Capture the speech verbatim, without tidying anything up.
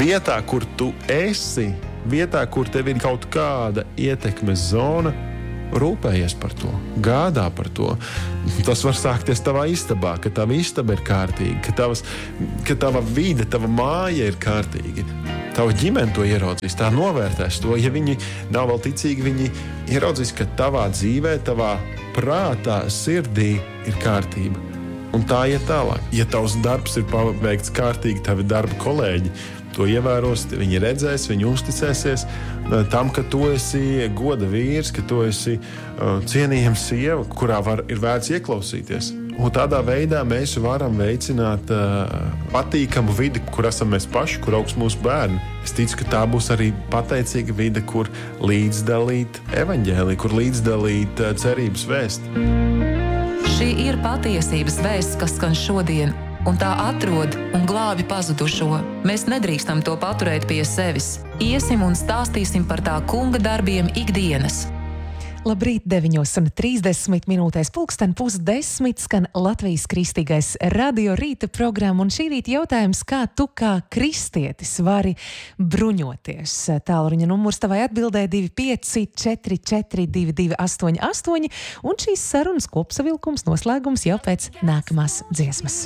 vietā, kur tu esi, vietā, kur tev ir kaut kāda ietekmes zona, rūpējies par to, gādā par to. Tas var sākties tavā istabā, ka tava istaba ir kārtīga, ka, tavas, ka tava vide, tava māja ir kārtīga. Tava ģimene to ieraudzīs, tā novērtēs to. Ja viņi nav vēl ticīgi, viņi ieraudzīs, ka tavā dzīvē, tavā prātā, sirdī ir kārtība. Un tā iet tālāk. Ja tavs darbs ir paveikts kārtīgi, tavi darba kolēģi to ievēros, viņi redzēs, viņi uzticēsies tam, ka tu esi goda vīrs, ka tu esi uh, cienījama sieva, kurā var, ir vērts ieklausīties. Un tādā veidā mēs varam veicināt uh, patīkamu vidi, kur esam mēs paši, kur augs mūsu bērni. Es ticu, ka tā būs arī pateicīga vide, kur līdzdalīt evaņģēliju, kur līdzdalīt uh, cerības vēstu. Šī ir patiesības vēsts, kas skan šodien, un tā atrod un glābi pazudušo. Mēs nedrīkstam to paturēt pie sevis. Iesim un stāstīsim par tā kunga darbiem ikdienas. Labrīt, deviņos un trīsdesmit minūtēs pulksten pusdesmit skan Latvijas Kristīgais radio rīta programma, un šī rīta jautājums, kā tu kā kristietis vari bruņoties. Tālruņa numurs tavai atbildē divi pieci četri četri divi divi astoņi astoņi, un šīs sarunas kopsavilkums noslēgums jau pēc nākamās dziesmas.